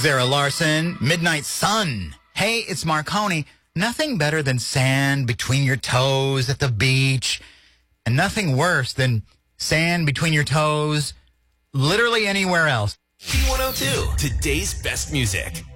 Zara Larson, Midnight Sun. Hey, it's Marconi. Nothing better than sand between your toes at the beach, and nothing worse than sand between your toes literally anywhere else. B102, today's best music.